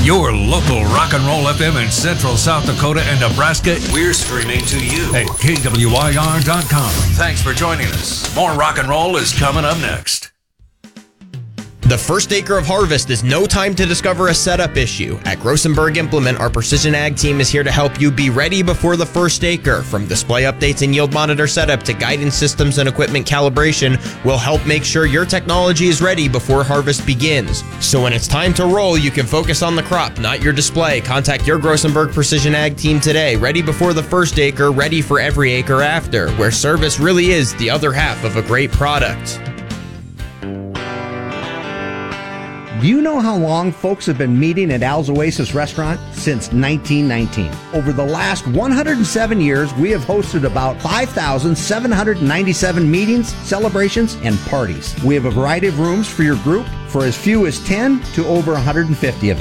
Your local rock and roll FM in Central South Dakota and Nebraska. We're streaming to you at KWYR.com. Thanks for joining us. More rock and roll is coming up next. The first acre of harvest is no time to discover a setup issue. At Grossenberg Implement, our Precision Ag team is here to help you be ready before the first acre. From display updates and yield monitor setup to guidance systems and equipment calibration, we'll help make sure your technology is ready before harvest begins. So when it's time to roll, you can focus on the crop, not your display. Contact your Grossenberg Precision Ag team today. Ready before the first acre, ready for every acre after, where service really is the other half of a great product. Do you know how long folks have been meeting at Al's Oasis Restaurant? Since 1919. Over the last 107 years, we have hosted about 5,797 meetings, celebrations, and parties. We have a variety of rooms for your group, for as few as 10 to over 150 events.